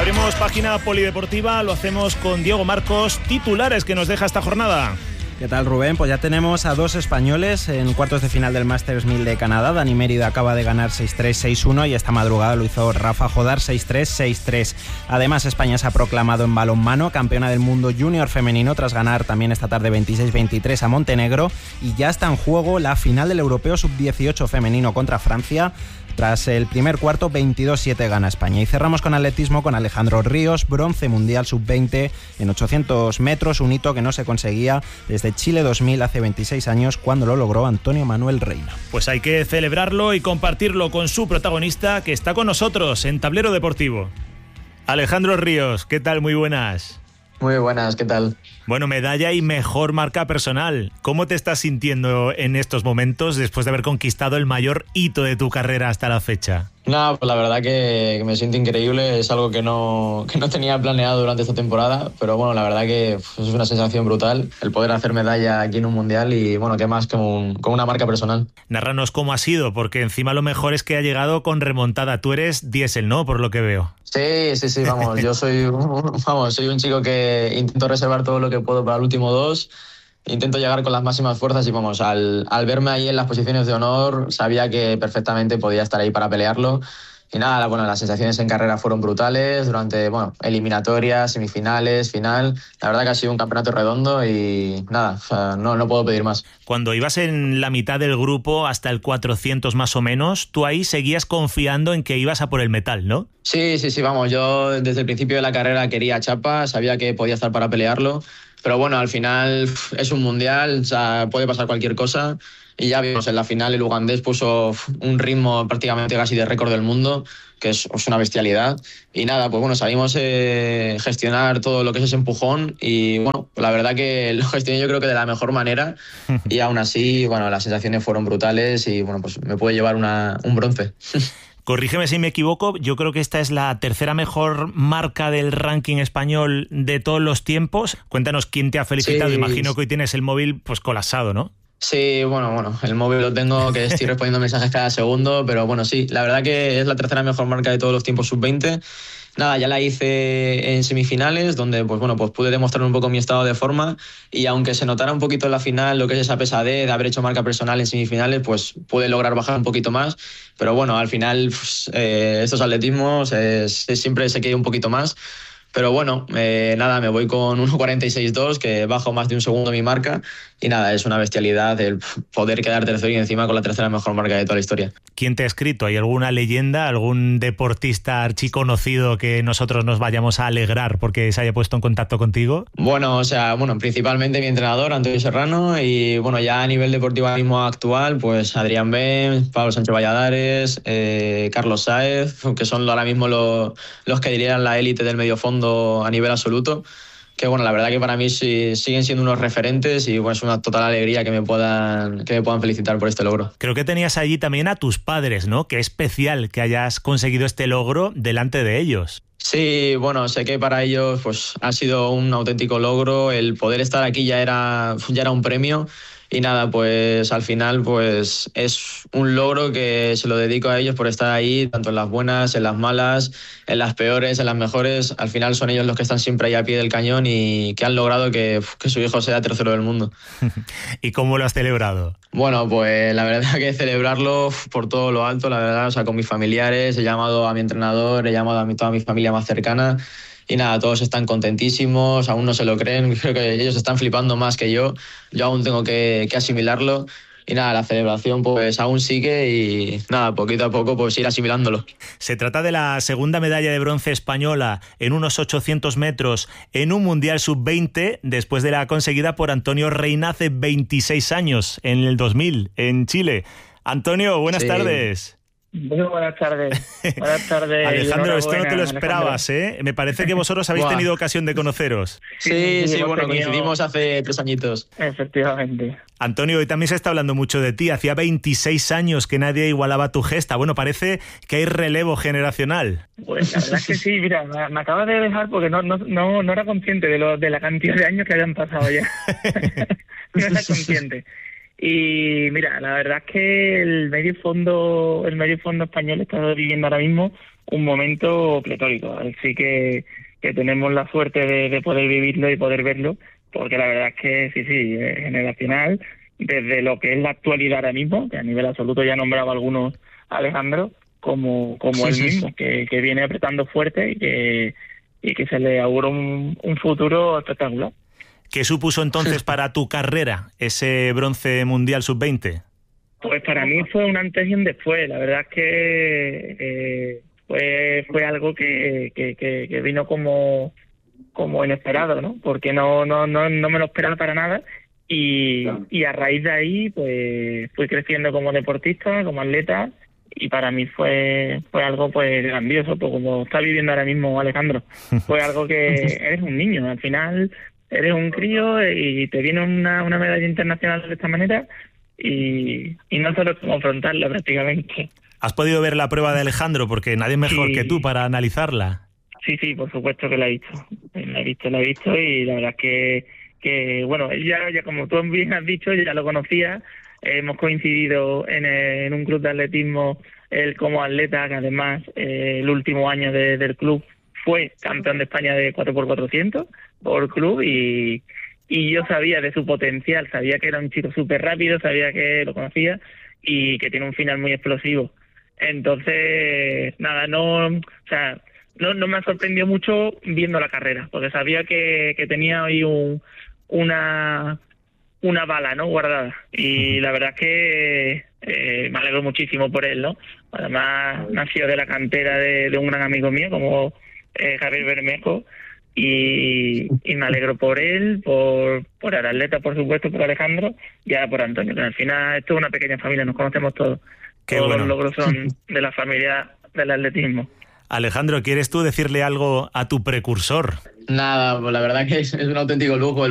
Abrimos página polideportiva, lo hacemos con Diego Marcos. Titulares que nos deja esta jornada. ¿Qué tal, Rubén? Pues ya tenemos a dos españoles en cuartos de final del Masters 1000 de Canadá. Dani Mérida acaba de ganar 6-3, 6-1 y esta madrugada lo hizo Rafa Jodar 6-3, 6-3. Además, España se ha proclamado en balonmano campeona del mundo junior femenino tras ganar también esta tarde 26-23 a Montenegro, y ya está en juego la final del Europeo Sub-18 femenino contra Francia. Tras el primer cuarto, 22-7 gana España. Y cerramos con atletismo con Alejandro Ríos, bronce mundial sub-20 en 800 metros, un hito que no se conseguía desde Chile 2000 hace 26 años, cuando lo logró Antonio Manuel Reina. Pues hay que celebrarlo y compartirlo con su protagonista, que está con nosotros en Tablero Deportivo. Alejandro Ríos, ¿qué tal? Muy buenas. Muy buenas, ¿qué tal? Bueno, medalla y mejor marca personal. ¿Cómo te estás sintiendo en estos momentos después de haber conquistado el mayor hito de tu carrera hasta la fecha? No, pues la verdad que me siento increíble. Es algo que no tenía planeado durante esta temporada, pero bueno, la verdad que es una sensación brutal el poder hacer medalla aquí en un mundial y bueno, qué más con una marca personal. Narranos cómo ha sido, porque encima lo mejor es que ha llegado con remontada. Tú eres diésel, ¿no? Por lo que veo. Sí, vamos, yo soy un chico que intento reservar todo lo que puedo para el último dos. Intento llegar con las máximas fuerzas y vamos, al verme ahí en las posiciones de honor, sabía que perfectamente podía estar ahí para pelearlo. Y nada, bueno, las sensaciones en carrera fueron brutales durante, eliminatorias, semifinales, final. La verdad que ha sido un campeonato redondo y nada, no puedo pedir más. Cuando ibas en la mitad del grupo, hasta el 400 más o menos, tú ahí seguías confiando en que ibas a por el metal, ¿no? Sí, vamos, yo desde el principio de la carrera quería chapa, sabía que podía estar para pelearlo. Pero bueno, al final es un mundial, o sea, puede pasar cualquier cosa. Y ya vimos, en la final el ugandés puso un ritmo prácticamente casi de récord del mundo, que es una bestialidad. Y nada, pues bueno, sabimos gestionar todo lo que es ese empujón y bueno, la verdad que lo gestioné yo creo que de la mejor manera. Y aún así, bueno, las sensaciones fueron brutales y bueno, pues me puede llevar un bronce. Corrígeme si me equivoco, yo creo que esta es la tercera mejor marca del ranking español de todos los tiempos. Cuéntanos quién te ha felicitado. Sí. Imagino que hoy tienes el móvil pues colapsado, ¿no? Sí, bueno, el móvil lo tengo, que estoy respondiendo mensajes cada segundo, pero bueno, sí, la verdad que es la tercera mejor marca de todos los tiempos sub-20. Nada, ya la hice en semifinales, donde pues pude demostrar un poco mi estado de forma y aunque se notara un poquito en la final lo que es esa pesadez de haber hecho marca personal en semifinales, pues pude lograr bajar un poquito más, pero bueno, al final estos atletismos siempre se queda un poquito más. Pero bueno, nada, me voy con 1.46.2, que bajo más de un segundo mi marca. Y nada, es una bestialidad el poder quedar tercero y encima con la tercera mejor marca de toda la historia. ¿Quién te ha escrito? ¿Hay alguna leyenda, algún deportista archiconocido que nosotros nos vayamos a alegrar porque se haya puesto en contacto contigo? Bueno, principalmente mi entrenador, Antonio Serrano, y bueno, ya a nivel deportivo mismo actual, pues Adrián Ben, Pablo Sánchez Valladares, Carlos Sáez, que son ahora mismo los que dirían la élite del medio fondo a nivel absoluto, que bueno, la verdad que para mí siguen siendo unos referentes y bueno, es una total alegría que me puedan felicitar por este logro. Creo que tenías allí también a tus padres, ¿no? Qué especial que hayas conseguido este logro delante de ellos. Sí, bueno, sé que para ellos pues ha sido un auténtico logro, el poder estar aquí ya era un premio. Y nada, pues al final pues es un logro que se lo dedico a ellos por estar ahí, tanto en las buenas, en las malas, en las peores, en las mejores. Al final son ellos los que están siempre ahí a pie del cañón y que han logrado que su hijo sea tercero del mundo. ¿Y cómo lo has celebrado? Bueno, pues la verdad que celebrarlo por todo lo alto, la verdad, o sea, con mis familiares, he llamado a mi entrenador, he llamado a toda mi familia más cercana. Y nada, todos están contentísimos, aún no se lo creen, creo que ellos están flipando más que yo aún tengo que asimilarlo. Y nada, la celebración pues aún sigue y nada, poquito a poco pues ir asimilándolo. Se trata de la segunda medalla de bronce española en unos 800 metros en un Mundial Sub-20 después de la conseguida por Antonio Reina hace 26 años, en el 2000, en Chile. Antonio, buenas tardes. Muy buenas tardes. Buenas tardes. Alejandro, esto no te lo esperabas, ¿eh? Me parece que vosotros habéis tenido ocasión de conoceros. Sí, bueno, coincidimos hace 3 añitos. Efectivamente. Antonio, hoy también se está hablando mucho de ti. Hacía 26 años que nadie igualaba tu gesta. Bueno, parece que hay relevo generacional. Pues la verdad es que sí, mira, me acabas de dejar porque no era consciente de la cantidad de años que habían pasado ya. No era consciente. Y mira, la verdad es que el medio fondo español está viviendo ahora mismo un momento pletórico. Así que tenemos la suerte de poder vivirlo y poder verlo, porque la verdad es que sí, generacional, desde lo que es la actualidad ahora mismo, que a nivel absoluto ya nombraba algunos Alejandro, como él mismo, que viene apretando fuerte y que se le augura un futuro espectacular. ¿Qué supuso entonces para tu carrera ese bronce mundial sub-20? Pues para mí fue un antes y un después. La verdad es que fue algo que vino como inesperado, ¿no? Porque no me lo esperaba para nada y a raíz de ahí pues fui creciendo como deportista, como atleta, y para mí fue algo pues grandioso, pues como está viviendo ahora mismo Alejandro. Fue algo que eres un niño, al final eres un crío y te viene una medalla internacional de esta manera y no sabes cómo afrontarla prácticamente. ¿Has podido ver la prueba de Alejandro? Porque nadie mejor que tú para analizarla. Sí, por supuesto que la he visto. La he visto y la verdad es que bueno, él ya como tú bien has dicho, ya lo conocía. Hemos coincidido en un club de atletismo, él como atleta, que además el último año del club fue campeón de España de 4x400 por club y yo sabía de su potencial, sabía que era un chico súper rápido, sabía que lo conocía y que tiene un final muy explosivo. Entonces, nada, no me sorprendió mucho viendo la carrera, porque sabía que tenía ahí una bala, ¿no?, guardada, y la verdad es que me alegro muchísimo por él, ¿no? Además nació de la cantera de un gran amigo mío como Javier Bermejo, y me alegro por él, por el atleta, por supuesto, por Alejandro, y ahora por Antonio, que al final esto es una pequeña familia, nos conocemos todos. Qué todos bueno. Los logros son de la familia del atletismo. Alejandro, ¿quieres tú decirle algo a tu precursor? Nada, pues la verdad que es un auténtico lujo